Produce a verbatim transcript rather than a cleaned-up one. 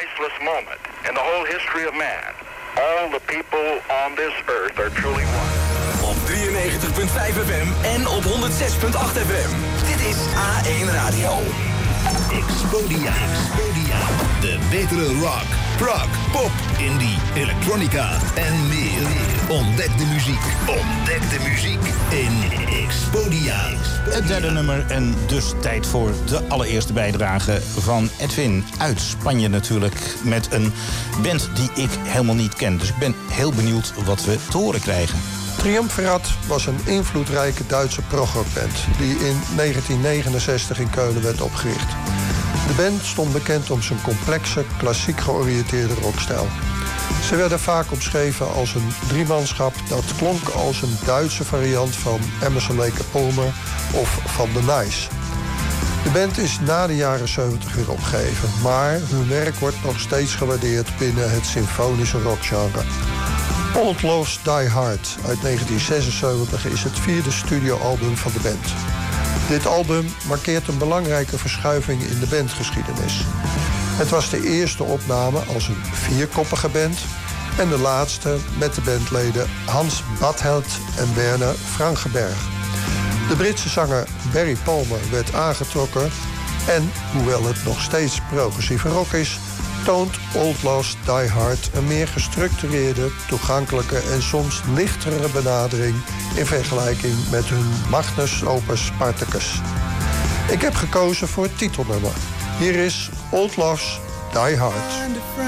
priceless moment in the whole history of man. All the people on this earth are truly one. Op drieënnegentig komma vijf F M en op honderd zes komma acht F M. Dit is A één Radio. Expodia. Expodia. De betere rock, prog, pop, indie, elektronica en meer. Ontdek de muziek. Ontdek de muziek in Expodia. Het derde nummer en dus tijd voor de allereerste bijdrage van Edwin. Uit Spanje natuurlijk, met een band die ik helemaal niet ken. Dus ik ben heel benieuwd wat we te horen krijgen. Triumvirat was een invloedrijke Duitse progrockband die in negentien negenenzestig in Keulen werd opgericht. De band stond bekend om zijn complexe, klassiek georiënteerde rockstijl. Ze werden vaak omschreven als een driemanschap dat klonk als een Duitse variant van Emerson, Lake and Palmer of van The Nice. De band is na de jaren zeventig weer opgeheven, maar hun werk wordt nog steeds gewaardeerd binnen het symfonische rockgenre. Old Loves Die Hard uit negentien zesenzeventig is het vierde studioalbum van de band. Dit album markeert een belangrijke verschuiving in de bandgeschiedenis. Het was de eerste opname als een vierkoppige band en de laatste met de bandleden Hans Badheld en Werner Frankenberg. De Britse zanger Barry Palmer werd aangetrokken en, hoewel het nog steeds progressieve rock is, toont Old Loves Die Hard een meer gestructureerde, toegankelijke en soms lichtere benadering in vergelijking met hun Magnus Opus Spartacus. Ik heb gekozen voor het titelnummer. Hier is Old Loves Die Hard.